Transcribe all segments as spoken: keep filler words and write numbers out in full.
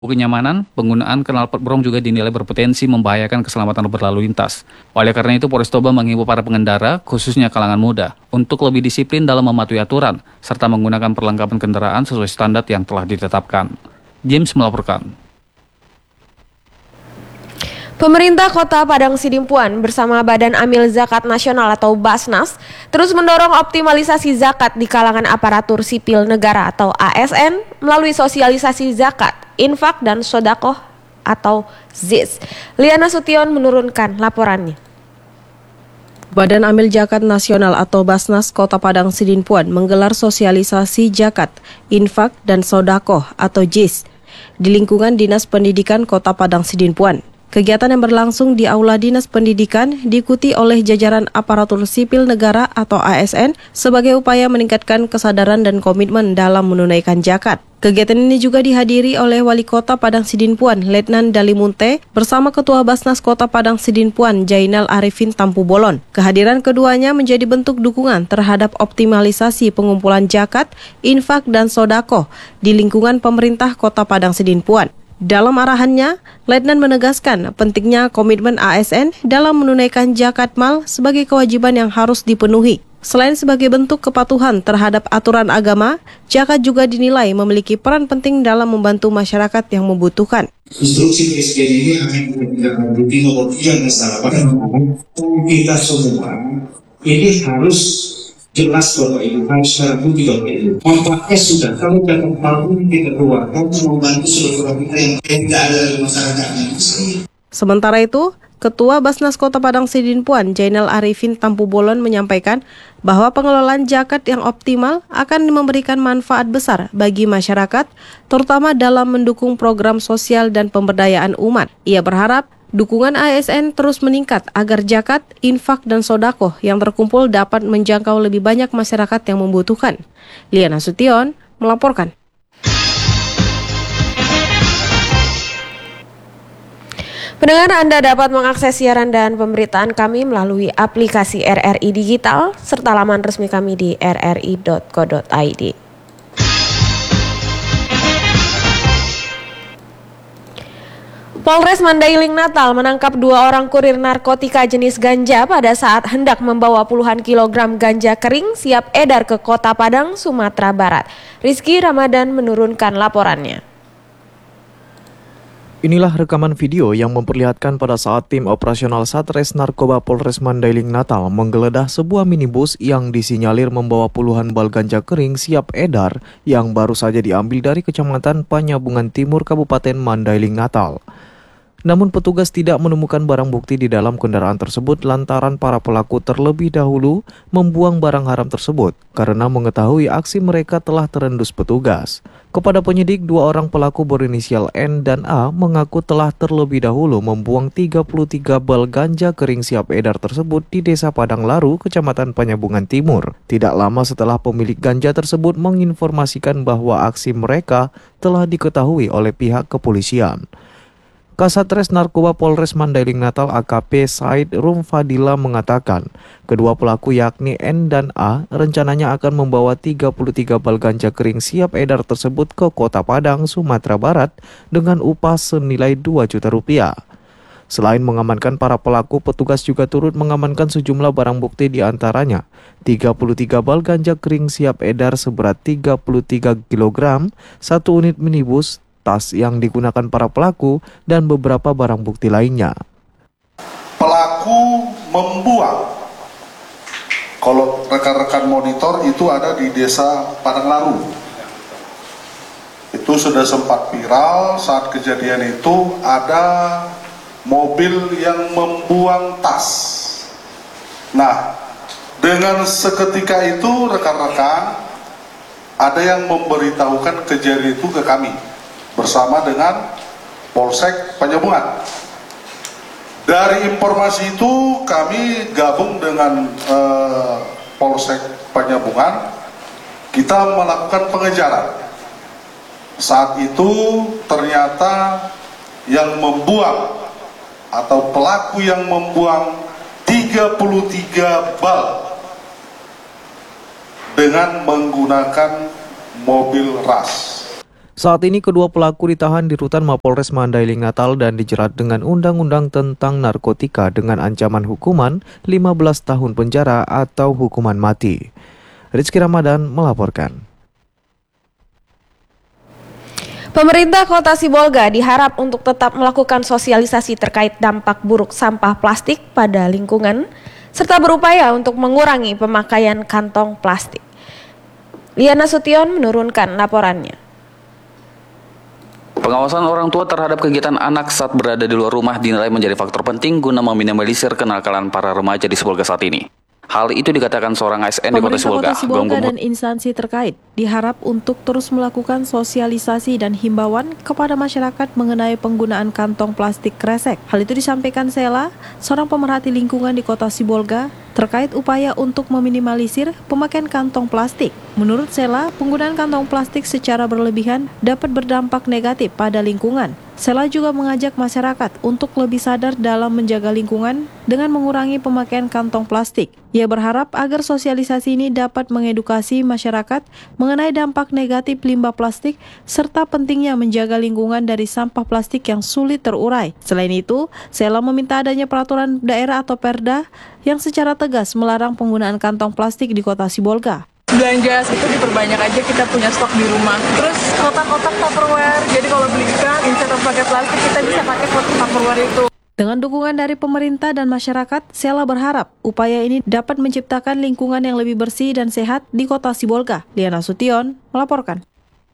Kenyamanan, penggunaan knalpot brong juga dinilai berpotensi membahayakan keselamatan berlalu lintas. Oleh karena itu, Polres Toba mengimbau para pengendara, khususnya kalangan muda, untuk lebih disiplin dalam mematuhi aturan, serta menggunakan perlengkapan kendaraan sesuai standar yang telah ditetapkan. James melaporkan. Pemerintah Kota Padang Sidimpuan bersama Badan Amil Zakat Nasional atau Basnas terus mendorong optimalisasi zakat di kalangan aparatur sipil negara atau A S N melalui sosialisasi zakat, infak, dan sodakoh atau Z I S. Liana Sution menurunkan laporannya. Badan Amil Zakat Nasional atau Basnas Kota Padang Sidimpuan menggelar sosialisasi zakat, infak, dan sodakoh atau Z I S di lingkungan Dinas Pendidikan Kota Padang Sidimpuan. Kegiatan yang berlangsung di Aula Dinas Pendidikan diikuti oleh jajaran aparatur sipil negara atau A S N sebagai upaya meningkatkan kesadaran dan komitmen dalam menunaikan zakat. Kegiatan ini juga dihadiri oleh Wali Kota Padang Sidimpuan, Letnan Dalimunte, bersama Ketua Basnas Kota Padang Sidimpuan, Jainal Arifin Tampu Bolon. Kehadiran keduanya menjadi bentuk dukungan terhadap optimalisasi pengumpulan zakat, infak, dan sodakoh di lingkungan pemerintah Kota Padang Sidimpuan. Dalam arahannya, Letnan menegaskan pentingnya komitmen A S N dalam menunaikan zakat mal sebagai kewajiban yang harus dipenuhi. Selain sebagai bentuk kepatuhan terhadap aturan agama, zakat juga dinilai memiliki peran penting dalam membantu masyarakat yang membutuhkan. Instruksi Presiden ini akan menjadi nomor tiga masalah pada kita semua. Ini harus jelas Bapak Ibu, harus secara bukti Bapak Ibu. Manfaatnya sudah, kalau dalam tahun kita keluarkan membantu seluruh kita yang tidak ada di masyarakat. Sementara itu, Ketua Basnas Kota Padang Sidimpuan, Jainal Arifin Tampu Bolon menyampaikan bahwa pengelolaan zakat yang optimal akan memberikan manfaat besar bagi masyarakat, terutama dalam mendukung program sosial dan pemberdayaan umat. Ia berharap dukungan A S N terus meningkat agar zakat, infak, dan sodakoh yang terkumpul dapat menjangkau lebih banyak masyarakat yang membutuhkan. Liana Sution melaporkan. Pendengar, Anda dapat mengakses siaran dan pemberitaan kami melalui aplikasi R R I Digital serta laman resmi kami di r r i dot co dot i d. Polres Mandailing Natal menangkap dua orang kurir narkotika jenis ganja pada saat hendak membawa puluhan kilogram ganja kering siap edar ke Kota Padang, Sumatera Barat. Rizky Ramadan menurunkan laporannya. Inilah rekaman video yang memperlihatkan pada saat tim operasional Satres Narkoba Polres Mandailing Natal menggeledah sebuah minibus yang disinyalir membawa puluhan bal ganja kering siap edar yang baru saja diambil dari Kecamatan Panyabungan Timur, Kabupaten Mandailing Natal. Namun petugas tidak menemukan barang bukti di dalam kendaraan tersebut lantaran para pelaku terlebih dahulu membuang barang haram tersebut karena mengetahui aksi mereka telah terendus petugas. Kepada penyidik, dua orang pelaku berinisial N dan A mengaku telah terlebih dahulu membuang tiga puluh tiga bal ganja kering siap edar tersebut di Desa Padang Laru, Kecamatan Panyabungan Timur. Tidak lama setelah pemilik ganja tersebut menginformasikan bahwa aksi mereka telah diketahui oleh pihak kepolisian. Kasatres Narkoba Polres Mandailing Natal A K P Said Rumfadila mengatakan, kedua pelaku yakni N dan A rencananya akan membawa tiga puluh tiga bal ganja kering siap edar tersebut ke Kota Padang, Sumatera Barat dengan upah senilai dua juta rupiah. Selain mengamankan para pelaku, petugas juga turut mengamankan sejumlah barang bukti di antaranya tiga puluh tiga bal ganja kering siap edar seberat tiga puluh tiga kilogram, satu unit minibus, tas yang digunakan para pelaku, dan beberapa barang bukti lainnya. Pelaku membuang, kalau rekan-rekan monitor itu ada di Desa Padang Laru. Itu sudah sempat viral saat kejadian itu ada mobil yang membuang tas. Nah, dengan seketika itu rekan-rekan ada yang memberitahukan kejadian itu ke kami bersama dengan Polsek Panyabungan. Dari informasi itu kami gabung dengan eh, Polsek Panyabungan, kita melakukan pengejaran. Saat itu ternyata yang membuang atau pelaku yang membuang tiga puluh tiga bal dengan menggunakan mobil ras. Saat ini kedua pelaku ditahan di rutan Mapolres Mandailing Natal dan dijerat dengan Undang-Undang tentang Narkotika dengan ancaman hukuman lima belas tahun penjara atau hukuman mati. Rizky Ramadan melaporkan. Pemerintah Kota Sibolga diharap untuk tetap melakukan sosialisasi terkait dampak buruk sampah plastik pada lingkungan, serta berupaya untuk mengurangi pemakaian kantong plastik. Liana Sution menurunkan laporannya. Pengawasan orang tua terhadap kegiatan anak saat berada di luar rumah dinilai menjadi faktor penting guna meminimalisir kenakalan para remaja di Sibolga saat ini. Hal itu dikatakan seorang A S N di Kota Sibolga. Pemerintah Kota Sibolga dan instansi terkait diharap untuk terus melakukan sosialisasi dan himbauan kepada masyarakat mengenai penggunaan kantong plastik kresek. Hal itu disampaikan Sela, seorang pemerhati lingkungan di Kota Sibolga, terkait upaya untuk meminimalisir pemakaian kantong plastik. Menurut Sela, penggunaan kantong plastik secara berlebihan dapat berdampak negatif pada lingkungan. Sela juga mengajak masyarakat untuk lebih sadar dalam menjaga lingkungan dengan mengurangi pemakaian kantong plastik. Ia berharap agar sosialisasi ini dapat mengedukasi masyarakat mengenai dampak negatif limbah plastik serta pentingnya menjaga lingkungan dari sampah plastik yang sulit terurai. Selain itu, Sela meminta adanya peraturan daerah atau Perda yang secara tegas melarang penggunaan kantong plastik di Kota Sibolga. Belanja itu diperbanyak aja, kita punya stok di rumah. Terus kotak-kotak Tupperware, jadi kalau beli ikan instead of pakai plastik kita bisa pakai kotak Tupperware itu. Dengan dukungan dari pemerintah dan masyarakat, Sela berharap upaya ini dapat menciptakan lingkungan yang lebih bersih dan sehat di Kota Sibolga. Liana Sution melaporkan.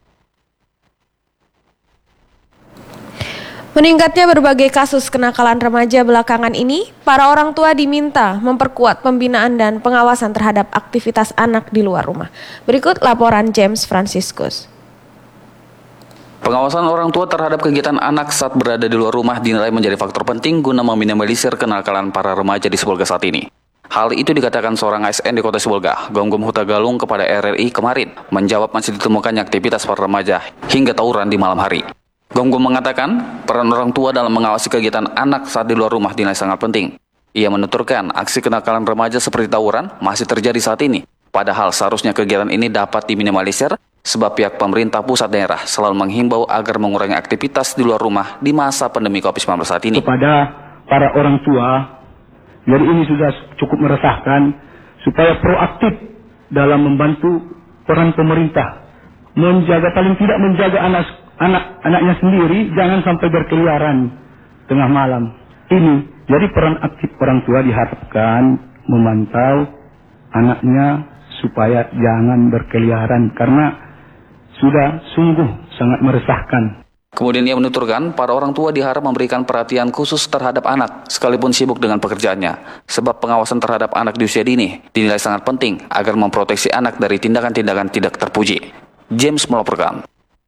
Meningkatnya berbagai kasus kenakalan remaja belakangan ini, para orang tua diminta memperkuat pembinaan dan pengawasan terhadap aktivitas anak di luar rumah. Berikut laporan James Franciscus. Pengawasan orang tua terhadap kegiatan anak saat berada di luar rumah dinilai menjadi faktor penting guna meminimalisir kenakalan para remaja di Sibolga saat ini. Hal itu dikatakan seorang A S N di Kota Sibolga, Gonggom Huta Galung, kepada R R I kemarin, menjawab masih ditemukannya aktivitas para remaja hingga tawuran di malam hari. Gonggom mengatakan, peran orang tua dalam mengawasi kegiatan anak saat di luar rumah dinilai sangat penting. Ia menuturkan, aksi kenakalan remaja seperti tawuran masih terjadi saat ini. Padahal seharusnya kegiatan ini dapat diminimalisir, sebab pihak pemerintah pusat daerah selalu menghimbau agar mengurangi aktivitas di luar rumah di masa pandemi covid sembilan belas saat ini. Kepada para orang tua, jadi ini sudah cukup meresahkan, supaya proaktif dalam membantu peran pemerintah. Menjaga, paling tidak menjaga anak anak-anaknya sendiri, jangan sampai berkeliaran tengah malam. Ini, jadi peran aktif orang tua diharapkan memantau anaknya supaya jangan berkeliaran, karena sudah sungguh sangat meresahkan. Kemudian ia menuturkan, para orang tua diharap memberikan perhatian khusus terhadap anak, sekalipun sibuk dengan pekerjaannya. Sebab pengawasan terhadap anak di usia dini dinilai sangat penting agar memproteksi anak dari tindakan-tindakan tidak terpuji. James melaporkan.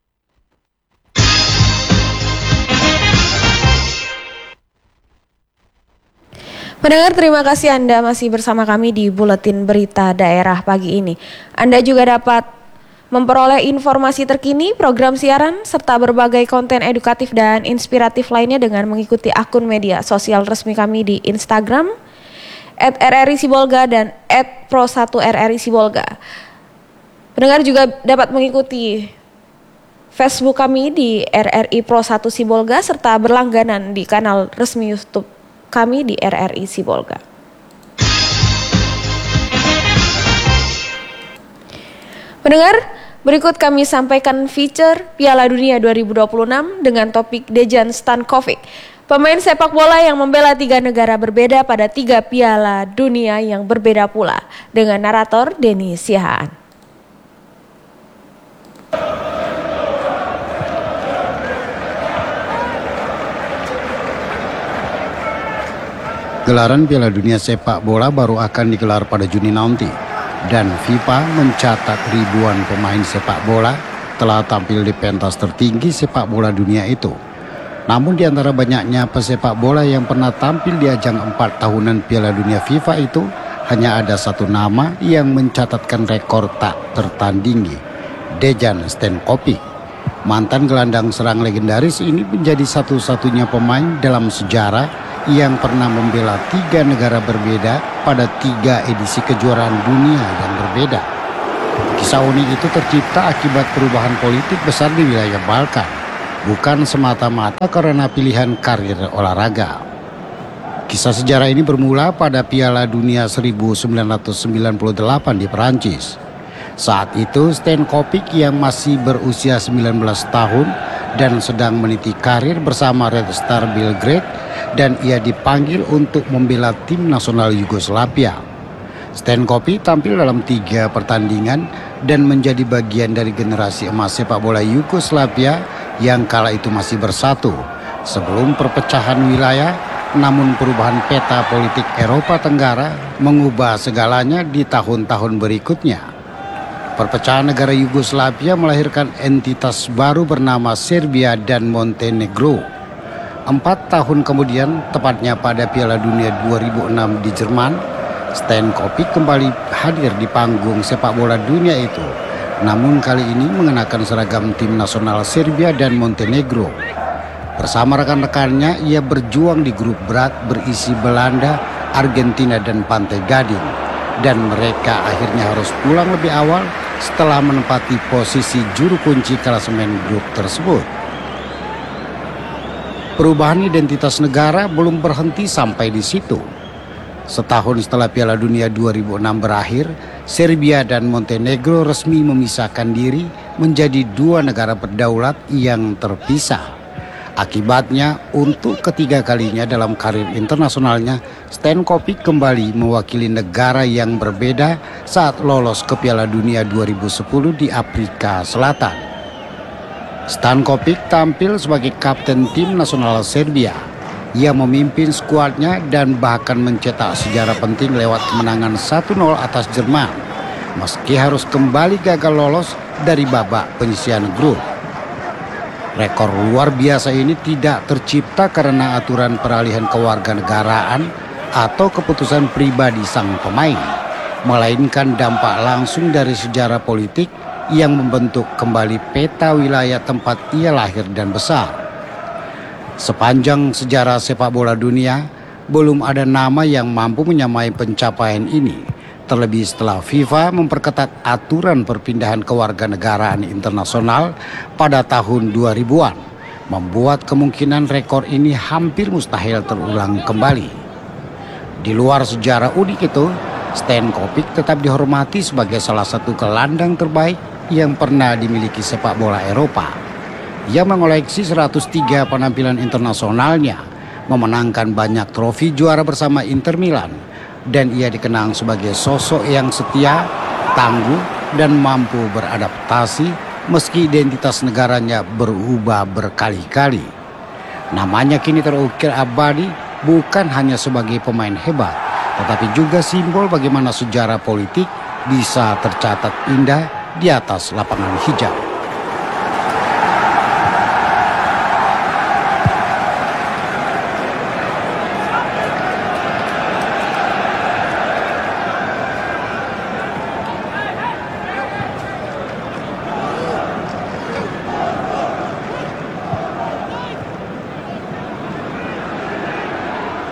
Pendengar, terima kasih Anda masih bersama kami di Buletin Berita Daerah pagi ini. Anda juga dapat memperoleh informasi terkini, program siaran, serta berbagai konten edukatif dan inspiratif lainnya dengan mengikuti akun media sosial resmi kami di Instagram et R R I Sibolga dan et pro satu R R I Sibolga. Pendengar juga dapat mengikuti Facebook kami di R R I Pro satu Sibolga serta berlangganan di kanal resmi YouTube kami di R R I Sibolga. Pendengar, berikut kami sampaikan feature Piala Dunia dua ribu dua puluh enam dengan topik Dejan Stankovic, pemain sepak bola yang membela tiga negara berbeda pada tiga Piala Dunia yang berbeda pula, dengan narator Denny Siahaan. Gelaran Piala Dunia sepak bola baru akan digelar pada Juni nanti, dan FIFA mencatat ribuan pemain sepak bola telah tampil di pentas tertinggi sepak bola dunia itu. Namun di antara banyaknya pesepak bola yang pernah tampil di ajang empat tahunan Piala Dunia FIFA itu, hanya ada satu nama yang mencatatkan rekor tak tertandingi, Dejan Stankovic. Mantan gelandang serang legendaris ini menjadi satu-satunya pemain dalam sejarah yang pernah membela tiga negara berbeda pada tiga edisi kejuaraan dunia yang berbeda. Kisah unik itu tercipta akibat perubahan politik besar di wilayah Balkan, bukan semata-mata karena pilihan karir olahraga. Kisah sejarah ini bermula pada Piala Dunia seribu sembilan ratus sembilan puluh delapan di Perancis. Saat itu Stan Kopic yang masih berusia sembilan belas tahun dan sedang meniti karir bersama Red Star Belgrade, dan ia dipanggil untuk membela tim nasional Yugoslavia. Stan Kopic tampil dalam tiga pertandingan dan menjadi bagian dari generasi emas sepak bola Yugoslavia yang kala itu masih bersatu sebelum perpecahan wilayah. Namun perubahan peta politik Eropa Tenggara mengubah segalanya di tahun-tahun berikutnya. Perpecahan negara Yugoslavia melahirkan entitas baru bernama Serbia dan Montenegro. Empat tahun kemudian, tepatnya pada Piala Dunia dua ribu enam di Jerman, Stan Kopic kembali hadir di panggung sepak bola dunia itu. Namun kali ini mengenakan seragam tim nasional Serbia dan Montenegro. Bersama rekan-rekannya, ia berjuang di grup berat berisi Belanda, Argentina, dan Pantai Gading. Dan mereka akhirnya harus pulang lebih awal setelah menempati posisi juru kunci klasemen grup tersebut. Perubahan identitas negara belum berhenti sampai di situ. Setahun setelah Piala Dunia dua ribu enam berakhir, Serbia dan Montenegro resmi memisahkan diri menjadi dua negara berdaulat yang terpisah. Akibatnya, untuk ketiga kalinya dalam karir internasionalnya, Stan Kopic kembali mewakili negara yang berbeda saat lolos ke Piala Dunia dua ribu sepuluh di Afrika Selatan. Stan Kopic tampil sebagai kapten tim nasional Serbia. Ia memimpin skuadnya dan bahkan mencetak sejarah penting lewat kemenangan satu nol atas Jerman, meski harus kembali gagal lolos dari babak penyisihan grup. Rekor luar biasa ini tidak tercipta karena aturan peralihan kewarganegaraan atau keputusan pribadi sang pemain, melainkan dampak langsung dari sejarah politik yang membentuk kembali peta wilayah tempat ia lahir dan besar. Sepanjang sejarah sepak bola dunia, belum ada nama yang mampu menyamai pencapaian ini. Terlebih setelah FIFA memperketat aturan perpindahan kewarganegaraan internasional pada tahun dua ribuan, membuat kemungkinan rekor ini hampir mustahil terulang kembali. Di luar sejarah unik itu, Stan Kopic tetap dihormati sebagai salah satu gelandang terbaik yang pernah dimiliki sepak bola Eropa. Ia mengoleksi seratus tiga penampilan internasionalnya, memenangkan banyak trofi juara bersama Inter Milan, dan ia dikenang sebagai sosok yang setia, tangguh, dan mampu beradaptasi meski identitas negaranya berubah berkali-kali. Namanya kini terukir abadi bukan hanya sebagai pemain hebat, tetapi juga simbol bagaimana sejarah politik bisa tercatat indah di atas lapangan hijau.